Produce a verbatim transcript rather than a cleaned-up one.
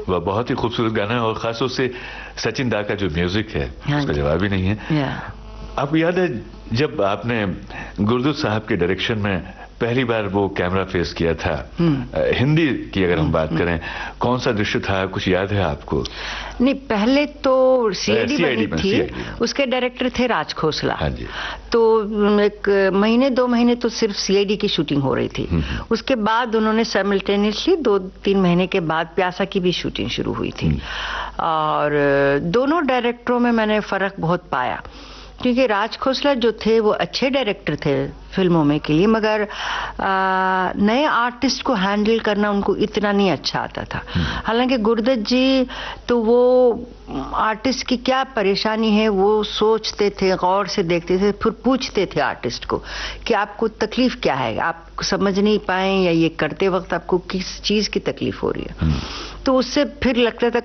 बहुत ही खूबसूरत गाना है और खास तौर से सचिन दा का जो म्यूजिक है उसका जवाब ही नहीं है। आपको याद है जब आपने गुरदुत साहब के डायरेक्शन में पहली बार वो कैमरा फेस किया था, हिंदी की अगर हम बात करें, कौन सा दृश्य था, कुछ याद है आपको? नहीं, पहले तो सीआईडी बनी थी, उसके डायरेक्टर थे राज खोसला। हाँ जी। तो एक महीने दो महीने तो सिर्फ सीआईडी की शूटिंग हो रही थी। उसके बाद उन्होंने साइमल्टेनियसली दो तीन महीने के बाद प्यासा की भी शूटिंग शुरू हुई थी। और दोनों डायरेक्टरों में मैंने फर्क बहुत पाया, क्योंकि राज खोसला जो थे वो अच्छे डायरेक्टर थे फिल्मों में के लिए, मगर आ, नए आर्टिस्ट को हैंडल करना उनको इतना नहीं अच्छा आता था। हालांकि गुरदत्त जी तो वो आर्टिस्ट की क्या परेशानी है वो सोचते थे, गौर से देखते थे, फिर पूछते थे आर्टिस्ट को कि आपको तकलीफ क्या है, आप समझ नहीं पाए या ये करते वक्त आपको किस चीज की तकलीफ हो रही है। तो उससे फिर लगता था